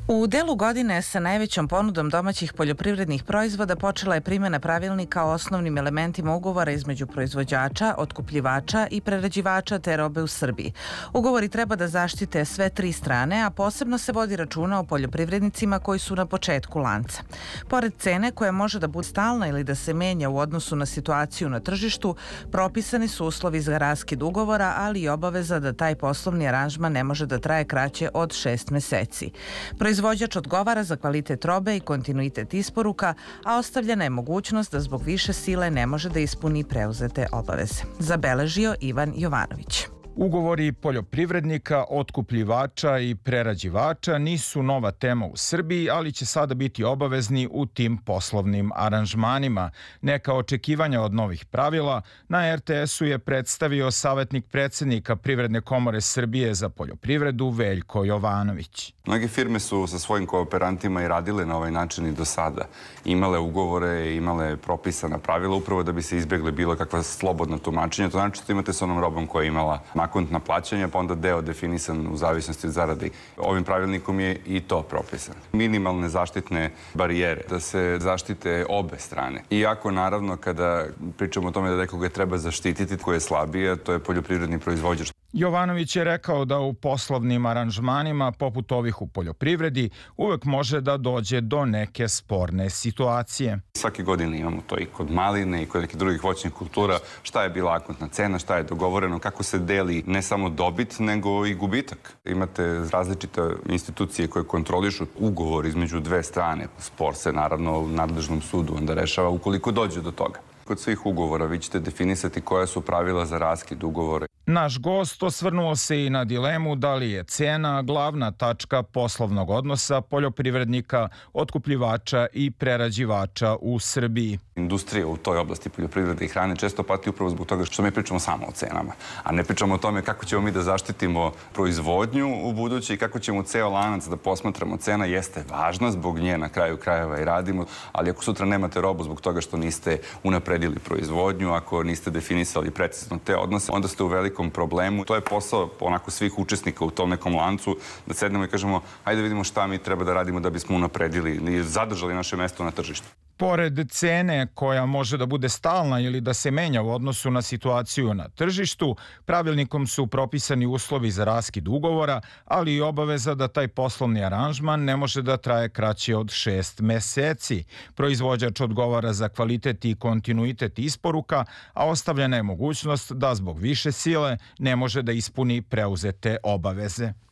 U delu godine sa najvećom ponudom domaćih poljoprivrednih proizvoda počela je primjena pravilnika o osnovnim elementima ugovora između proizvođača, otkupljivača i prerađivača te robe u Srbiji. Ugovori treba da zaštite sve tri strane, a posebno se vodi računa o poljoprivrednicima koji su na početku lanca. Pored cene koja može da bude stalna ili da se menja u odnosu na situaciju na tržištu, propisani su uslovi za raskid ugovora, ali i obaveza da taj poslovni aranžman ne može da traje kraće od 6 meseci. Proizvođač odgovara za kvalitet robe i kontinuitet isporuka, a ostavljena je mogućnost da zbog više sile ne može da ispuni preuzete obaveze. Zabeležio Ivan Jovanović. Ugovori poljoprivrednika, otkupljivača i prerađivača nisu nova tema u Srbiji, ali će sada biti obavezni u tim poslovnim aranžmanima. Neka očekivanja od novih pravila na RTS-u je predstavio savetnik predsednika Privredne komore Srbije za poljoprivredu Veljko Jovanović. Mnoge firme su sa svojim kooperantima i radile na ovaj način i do sada. Imale ugovore, imale propisana pravila upravo da bi se izbjegle bilo kakva slobodna tumačenja. To znači da imate sa onom robom koja je imala akontna plaćanja, pa onda deo definisan u zavisnosti od zarade. Ovim pravilnikom je i to propisano. Minimalne zaštitne barijere, da se zaštite obe strane. Iako, naravno, kada pričamo o tome da nekoga treba zaštititi, ko je slabije, to je poljoprivredni proizvođač. Jovanović je rekao da u poslovnim aranžmanima, poput ovih u poljoprivredi, uvek može da dođe do neke sporne situacije. Svake godine imamo to i kod maline i kod nekih drugih voćnih kultura, šta je bila akontna cena, šta je dogovoreno, kako se deli ne samo dobit, nego i gubitak. Imate različite institucije koje kontrolišu ugovor između dve strane. Spor se naravno u nadležnom sudu onda rešava ukoliko dođe do toga. Kod svih ugovora vi ćete definisati koja su pravila za raskid ugovora. Naš gost osvrnuo se i na dilemu da li je cena glavna tačka poslovnog odnosa poljoprivrednika, otkupljivača i prerađivača u Srbiji. Industrija u toj oblasti poljoprivrede i hrane često pati upravo zbog toga što mi pričamo samo o cenama, a ne pričamo o tome kako ćemo mi da zaštitimo proizvodnju u buduće i kako ćemo ceo lanac da posmatramo. Cena jeste važna, zbog nje na kraju krajeva i radimo, ali ako sutra nemate robu zbog toga što niste unapredili proizvodnju, ako niste definisali precizno te odnose, onda ste u velikom problemu. To je posao onako svih učesnika u tom nekom lancu, da sednemo i kažemo ajde vidimo šta mi treba da radimo da bismo unapredili i zadržali naše mesto na tržištu. Pored cene koja može da bude stalna ili da se menja u odnosu na situaciju na tržištu, pravilnikom su propisani uslovi za raskid ugovora, ali i obaveza da taj poslovni aranžman ne može da traje kraće od 6 meseci. Proizvođač odgovara za kvalitet i kontinuitet isporuka, a ostavljena je mogućnost da zbog više sile ne može da ispuni preuzete obaveze.